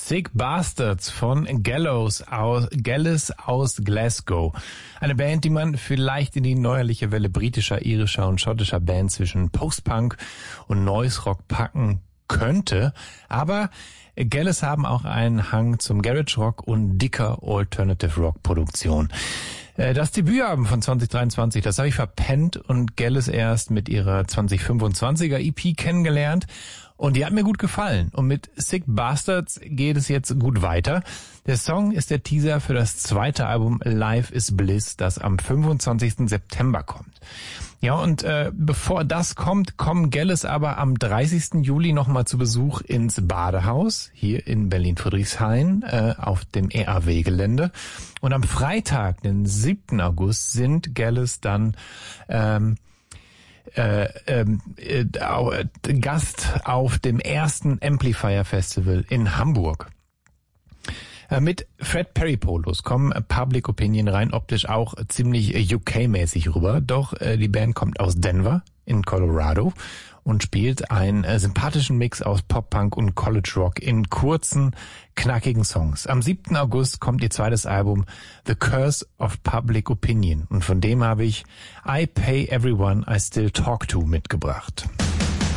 Sick Bastards von Gallows aus Glasgow. Eine Band, die man vielleicht in die neuerliche Welle britischer, irischer und schottischer Bands zwischen Post-Punk und Noise Rock packen könnte. Aber Gallows haben auch einen Hang zum Garage Rock und dicker Alternative Rock Produktion. Das Debütalbum von 2023, das habe ich verpennt und Gallows erst mit ihrer 2025er EP kennengelernt. Und die hat mir gut gefallen. Und mit Sick Bastards geht es jetzt gut weiter. Der Song ist der Teaser für das zweite Album Life is Bliss, das am 25. September kommt. Ja, und bevor das kommt, kommen Gallows aber am 30. Juli nochmal zu Besuch ins Badehaus, hier in Berlin-Friedrichshain, auf dem EAW-Gelände. Und am Freitag, den 7. August, sind Gallows dann Gast auf dem ersten Amplifier Festival in Hamburg. Mit Fred Perry-Polos kommen Public Opinion rein optisch auch ziemlich UK-mäßig rüber, doch die Band kommt aus Denver in Colorado und spielt einen sympathischen Mix aus Pop-Punk und College-Rock in kurzen, knackigen Songs. Am 7. August kommt ihr zweites Album The Curse of Public Opinion und von dem habe ich I Pay Everyone I Still Talk To mitgebracht.